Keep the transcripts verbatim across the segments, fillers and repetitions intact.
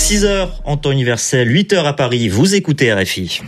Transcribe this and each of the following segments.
six heures en temps universel, huit heures à Paris, vous écoutez R F I.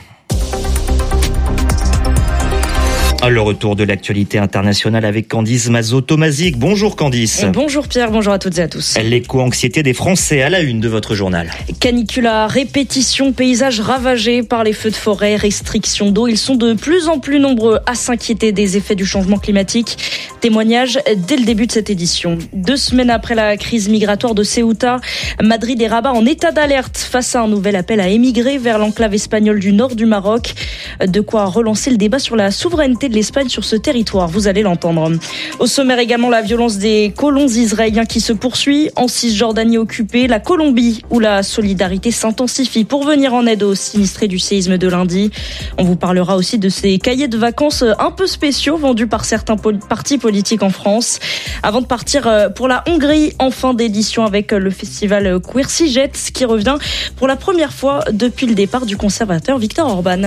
Le retour de l'actualité internationale avec Candice Mazot-Tomazic. Bonjour Candice. Bonjour Pierre, bonjour à toutes et à tous. L'éco-anxiété des Français à la une de votre journal. Canicula, répétition, paysages ravagés par les feux de forêt, restrictions d'eau. Ils sont de plus en plus nombreux à s'inquiéter des effets du changement climatique. Témoignage dès le début de cette édition. Deux semaines après la crise migratoire de Ceuta, Madrid et Rabat en état d'alerte face à un nouvel appel à émigrer vers l'enclave espagnole du nord du Maroc. De quoi relancer le débat sur la souveraineté de l'Espagne sur ce territoire, vous allez l'entendre. Au sommaire également, la violence des colons israéliens qui se poursuit en Cisjordanie occupée, la Colombie où la solidarité s'intensifie pour venir en aide aux sinistrés du séisme de lundi. On vous parlera aussi de ces cahiers de vacances un peu spéciaux vendus par certains pol- partis politiques en France. Avant de partir pour la Hongrie en fin d'édition avec le festival Queercijet qui revient pour la première fois depuis le départ du conservateur Viktor Orban.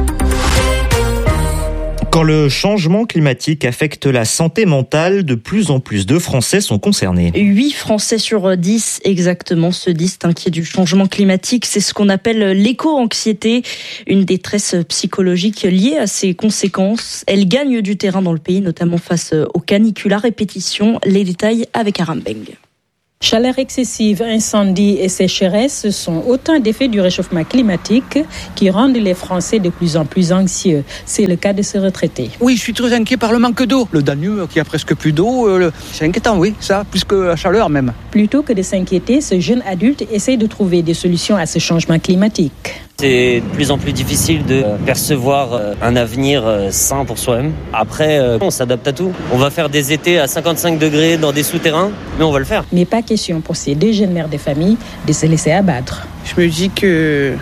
Quand le changement climatique affecte la santé mentale, de plus en plus de Français sont concernés. huit Français sur dix exactement se disent inquiets du changement climatique. C'est ce qu'on appelle l'éco-anxiété, une détresse psychologique liée à ses conséquences. Elle gagne du terrain dans le pays, notamment face aux canicules à répétition. Les détails avec Aram Beng. Chaleur excessive, incendies et sécheresse sont autant d'effets du réchauffement climatique qui rendent les Français de plus en plus anxieux. C'est le cas de ce retraité. Oui, je suis très inquiet par le manque d'eau. Le Danube qui a presque plus d'eau, euh, c'est inquiétant, oui, ça, plus que la chaleur même. Plutôt que de s'inquiéter, ce jeune adulte essaye de trouver des solutions à ce changement climatique. C'est de plus en plus difficile de percevoir un avenir sain pour soi-même. Après, on s'adapte à tout. On va faire des étés à cinquante-cinq degrés dans des souterrains, mais on va le faire. Mais pas question pour ces deux jeunes mères de famille de se laisser abattre. Je me dis que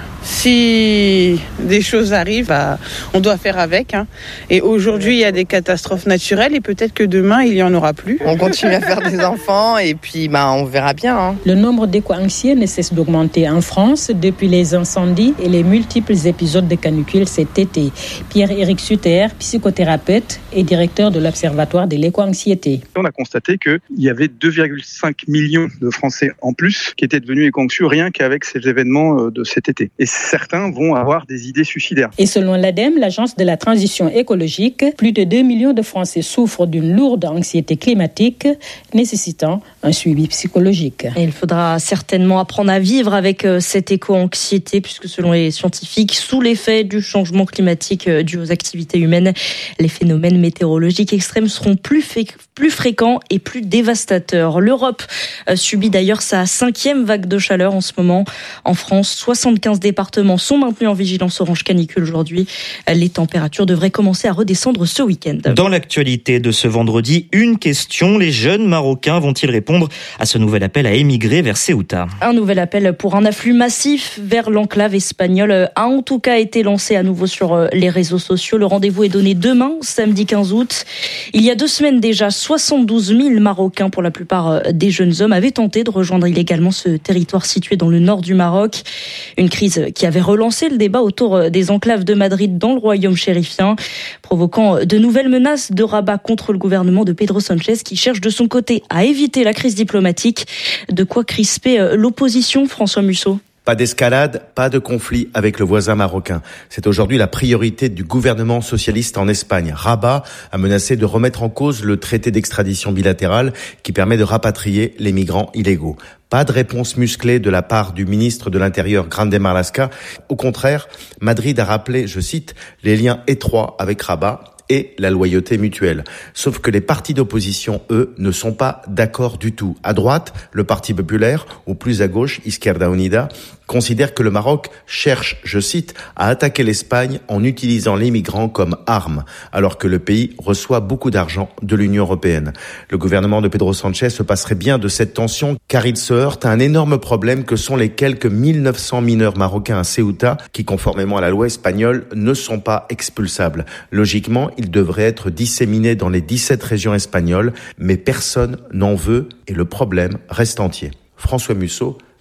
si des choses arrivent, bah, on doit faire avec. Hein. Et aujourd'hui, il y a des catastrophes naturelles et peut-être que demain, il n'y en aura plus. On continue à faire des enfants et puis bah, on verra bien. Hein. Le nombre d'éco-anxieux ne cesse d'augmenter en France depuis les incendies et les multiples épisodes de canicule cet été. Pierre-Éric Sutter, psychothérapeute et directeur de l'Observatoire de l'éco-anxiété. On a constaté qu'il y avait deux virgule cinq millions de Français en plus qui étaient devenus éco-anxieux rien qu'avec ces événements de cet été. Et certains vont avoir des idées suicidaires. Et selon l'ADEME, l'Agence de la transition écologique, plus de deux millions de Français souffrent d'une lourde anxiété climatique nécessitant un suivi psychologique. Et il faudra certainement apprendre à vivre avec cette éco-anxiété puisque selon les scientifiques, sous l'effet du changement climatique dû aux activités humaines, les phénomènes météorologiques extrêmes seront plus, f- plus fréquents et plus dévastateurs. L'Europe subit d'ailleurs sa cinquième vague de chaleur en ce moment. En France, soixante-quinze départements sont maintenus en vigilance orange canicule aujourd'hui. Les températures devraient commencer à redescendre ce week-end. Dans l'actualité de ce vendredi, une question. Les jeunes Marocains vont-ils répondre à ce nouvel appel à émigrer vers Ceuta ? Un nouvel appel pour un afflux massif vers l'enclave espagnole a en tout cas été lancé à nouveau sur les réseaux sociaux. Le rendez-vous est donné demain, samedi quinze août. Il y a deux semaines déjà, soixante-douze mille Marocains, pour la plupart des jeunes hommes, avaient tenté de rejoindre illégalement ce territoire situé dans le nord du Maroc. Une crise qui avait relancé le débat autour des enclaves de Madrid dans le royaume chérifien, provoquant de nouvelles menaces de Rabat contre le gouvernement de Pedro Sánchez qui cherche de son côté à éviter la crise diplomatique. De quoi crisper l'opposition, François Musso. Pas d'escalade, pas de conflit avec le voisin marocain. C'est aujourd'hui la priorité du gouvernement socialiste en Espagne. Rabat a menacé de remettre en cause le traité d'extradition bilatérale qui permet de rapatrier les migrants illégaux. Pas de réponse musclée de la part du ministre de l'Intérieur, Grande Marlaska. Au contraire, Madrid a rappelé, je cite, les liens étroits avec Rabat et la loyauté mutuelle. Sauf que les partis d'opposition, eux, ne sont pas d'accord du tout. À droite, le Parti populaire, ou plus à gauche, Izquierda Unida, considère que le Maroc cherche, je cite, à attaquer l'Espagne en utilisant les migrants comme arme, alors que le pays reçoit beaucoup d'argent de l'Union européenne. Le gouvernement de Pedro Sánchez se passerait bien de cette tension, car il se heurte à un énorme problème que sont les quelques mille neuf cents mineurs marocains à Ceuta, qui, conformément à la loi espagnole, ne sont pas expulsables. Logiquement, ils devraient être disséminés dans les dix-sept régions espagnoles, mais personne n'en veut et le problème reste entier. François Musso,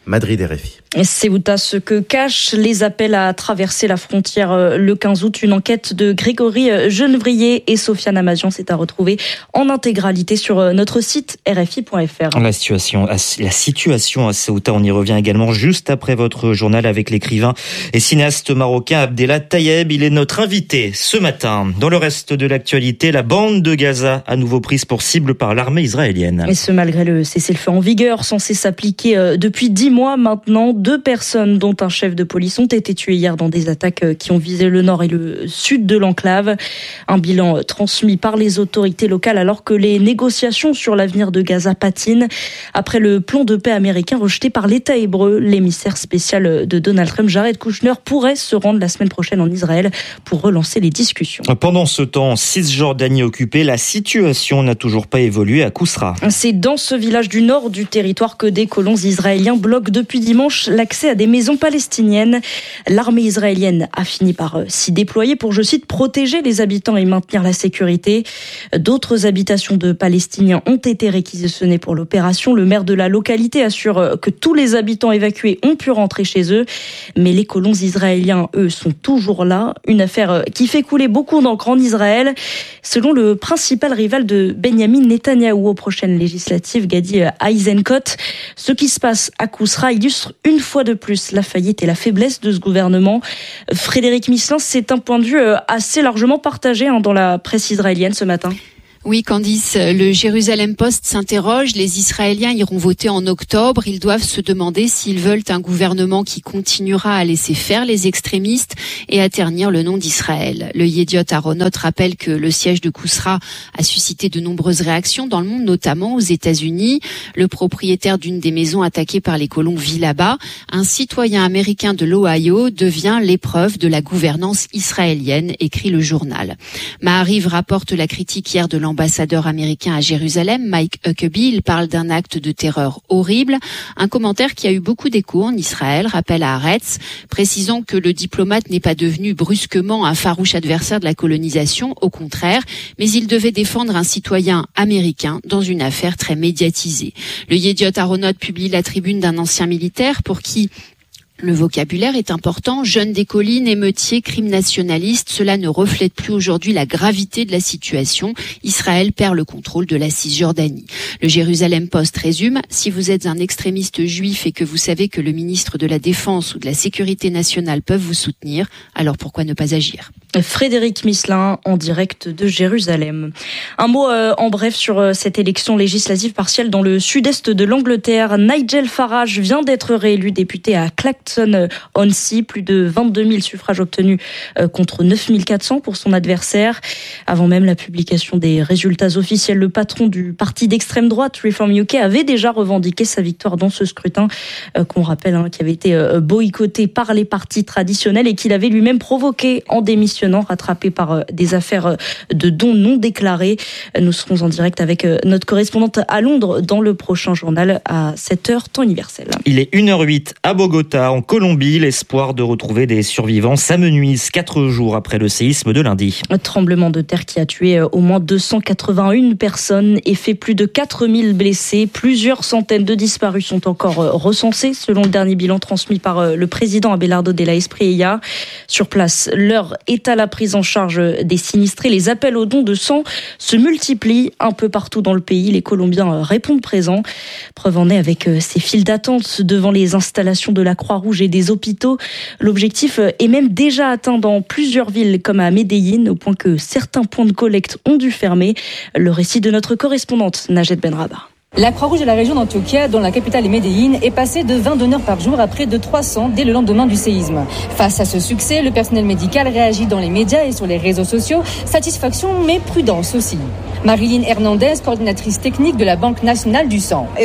Madrid R F I. Ceuta, ce que cachent les appels à traverser la frontière le quinze août. Une enquête de Grégory Genevrier et Sofiane Amazian s'est à retrouver en intégralité sur notre site R F I point F R. La situation, la situation à Ceuta, on y revient également juste après votre journal avec l'écrivain et cinéaste marocain Abdellah Tayeb. Il est notre invité ce matin. Dans le reste de l'actualité, la bande de Gaza à nouveau prise pour cible par l'armée israélienne. Et ce malgré le cessez-le-feu en vigueur, censé s'appliquer depuis dix mois maintenant. Deux personnes, dont un chef de police, ont été tuées hier dans des attaques qui ont visé le nord et le sud de l'enclave. Un bilan transmis par les autorités locales alors que les négociations sur l'avenir de Gaza patinent. Après le plan de paix américain rejeté par l'État hébreu, l'émissaire spécial de Donald Trump, Jared Kushner, pourrait se rendre la semaine prochaine en Israël pour relancer les discussions. Pendant ce temps, Cisjordanie occupée, la situation n'a toujours pas évolué à Kousra. C'est dans ce village du nord du territoire que des colons israéliens bloquent depuis dimanche l'accès à des maisons palestiniennes. L'armée israélienne a fini par s'y déployer pour, je cite, protéger les habitants et maintenir la sécurité. D'autres habitations de Palestiniens ont été réquisitionnées pour l'opération. Le maire de la localité assure que tous les habitants évacués ont pu rentrer chez eux. Mais les colons israéliens, eux, sont toujours là. Une affaire qui fait couler beaucoup d'encre en Israël. Selon le principal rival de Benyamin Netanyahou aux prochaines législatives, Gadi Eisenkot, ce qui se passe à Kousra illustre une fois de plus la faillite et la faiblesse de ce gouvernement. Frédéric Misselin, c'est un point de vue assez largement partagé dans la presse israélienne ce matin. Oui, Candice, le Jérusalem Post s'interroge. Les Israéliens iront voter en octobre. Ils doivent se demander s'ils veulent un gouvernement qui continuera à laisser faire les extrémistes et à ternir le nom d'Israël. Le Yediot Aharonot rappelle que le siège de Kousra a suscité de nombreuses réactions dans le monde, notamment aux États-Unis. Le propriétaire d'une des maisons attaquées par les colons vit là-bas. Un citoyen américain de l'Ohio devient l'épreuve de la gouvernance israélienne, écrit le journal. Maariv rapporte la critique hier de l'ambassadeur L'ambassadeur américain à Jérusalem, Mike Huckabee, il parle d'un acte de terreur horrible. Un commentaire qui a eu beaucoup d'écho en Israël, rappelle à Haaretz, précisant que le diplomate n'est pas devenu brusquement un farouche adversaire de la colonisation, au contraire, mais il devait défendre un citoyen américain dans une affaire très médiatisée. Le Yediot Aharonot publie la tribune d'un ancien militaire pour qui le vocabulaire est important. Jeunes des collines, émeutiers, crimes nationalistes, cela ne reflète plus aujourd'hui la gravité de la situation. Israël perd le contrôle de la Cisjordanie. Le Jérusalem Post résume, si vous êtes un extrémiste juif et que vous savez que le ministre de la Défense ou de la Sécurité nationale peuvent vous soutenir, alors pourquoi ne pas agir ? Frédéric Misselin en direct de Jérusalem. Un mot euh, en bref sur euh, cette élection législative partielle dans le sud-est de l'Angleterre. Nigel Farage vient d'être réélu député à Clacton-on-Sea. Plus de vingt-deux mille suffrages obtenus euh, contre neuf mille quatre cents pour son adversaire. Avant même la publication des résultats officiels, le patron du parti d'extrême droite Reform U K avait déjà revendiqué sa victoire dans ce scrutin euh, qu'on rappelle hein, qui avait été euh, boycotté par les partis traditionnels et qu'il avait lui-même provoqué en démission, rattrapé par des affaires de dons non déclarés. Nous serons en direct avec notre correspondante à Londres dans le prochain journal à sept heures, temps universel. Il est une heure huit à Bogota, en Colombie. L'espoir de retrouver des survivants s'amenuise quatre jours après le séisme de lundi. Un tremblement de terre qui a tué au moins deux cent quatre-vingt-une personnes et fait plus de quatre mille blessés. Plusieurs centaines de disparus sont encore recensés, selon le dernier bilan transmis par le président Abelardo de la Espriella. Sur place, l'heure est à la prise en charge des sinistrés. Les appels aux dons de sang se multiplient un peu partout dans le pays. Les Colombiens répondent présents. Preuve en est avec ces files d'attente devant les installations de la Croix-Rouge et des hôpitaux. L'objectif est même déjà atteint dans plusieurs villes comme à Medellín, au point que certains points de collecte ont dû fermer. Le récit de notre correspondante Najet Benraba. La Croix-Rouge de la région d'Antioquia, dont la capitale est Medellín, est passée de vingt donneurs par jour à près de trois cents dès le lendemain du séisme. Face à ce succès, le personnel médical réagit dans les médias et sur les réseaux sociaux. Satisfaction, mais prudence aussi. Marilyn Hernandez, coordinatrice technique de la Banque nationale du sang. Il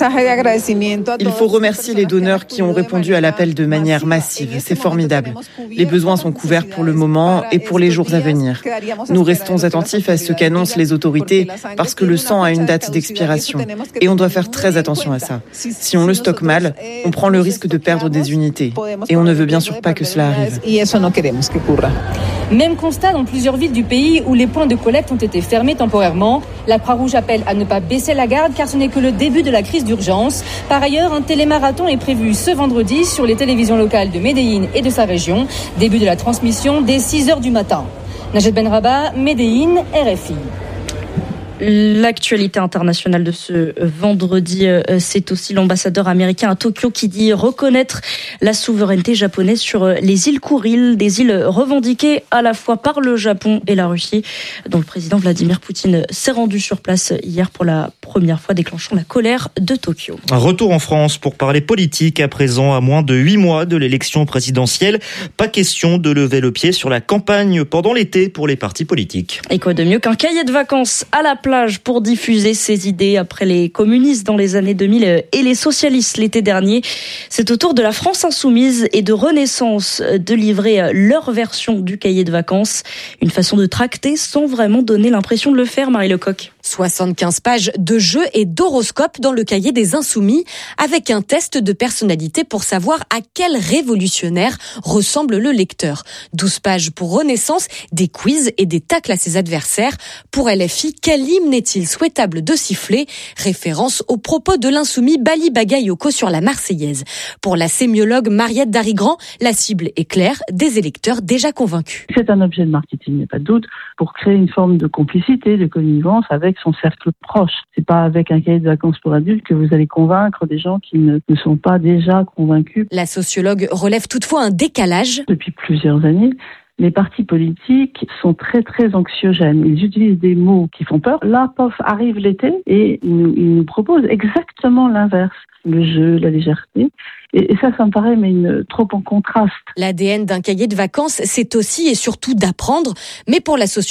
faut remercier les donneurs qui ont répondu à l'appel de manière massive. C'est formidable. Les besoins sont couverts pour le moment et pour les jours à venir. Nous restons attentifs à ce qu'annoncent les autorités parce que le sang a une date d'expiration. Et on doit faire très attention à ça. Si on le stocke mal, on prend le risque de perdre des unités. Et on ne veut bien sûr pas que cela arrive. Même constat dans plusieurs villes du pays où les points de collecte ont été fermés temporairement Herman. La Croix-Rouge appelle à ne pas baisser la garde car ce n'est que le début de la crise d'urgence. Par ailleurs, un télémarathon est prévu ce vendredi sur les télévisions locales de Médéine et de sa région. Début de la transmission dès six heures du matin. Najed Benraba, Médéine, R F I. L'actualité internationale de ce vendredi, c'est aussi l'ambassadeur américain à Tokyo qui dit reconnaître la souveraineté japonaise sur les îles Kouriles, des îles revendiquées à la fois par le Japon et la Russie, dont le président Vladimir Poutine s'est rendu sur place hier pour la première fois, déclenchant la colère de Tokyo. Un retour en France pour parler politique à présent, à moins de huit mois de l'élection présidentielle. Pas question de lever le pied sur la campagne pendant l'été pour les partis politiques. Et quoi de mieux qu'un cahier de vacances à la plage pour diffuser ses idées après les communistes dans les années deux mille et les socialistes l'été dernier. C'est au tour de la France Insoumise et de Renaissance de livrer leur version du cahier de vacances. Une façon de tracter sans vraiment donner l'impression de le faire, Marie Lecoq. soixante-quinze pages de jeux et d'horoscopes dans le cahier des Insoumis, avec un test de personnalité pour savoir à quel révolutionnaire ressemble le lecteur. douze pages pour Renaissance, des quiz et des tacles à ses adversaires. Pour L F I, quel hymne est-il souhaitable de siffler ? Référence aux propos de l'insoumis Bali Bagayoko sur la Marseillaise. Pour la sémiologue Mariette Darigrand, la cible est claire, des électeurs déjà convaincus. C'est un objet de marketing, il n'y a pas de doute, pour créer une forme de complicité, de connivence avec son cercle proche. C'est pas avec un cahier de vacances pour adultes que vous allez convaincre des gens qui ne, ne sont pas déjà convaincus. La sociologue relève toutefois un décalage. Depuis plusieurs années, les partis politiques sont très très anxiogènes. Ils utilisent des mots qui font peur. Là, pof, arrive l'été et ils nous, ils nous proposent exactement l'inverse. Le jeu, la légèreté. Et, et ça, ça me paraît mais une, trop en contraste. L'A D N d'un cahier de vacances, c'est aussi et surtout d'apprendre. Mais pour la sociologue,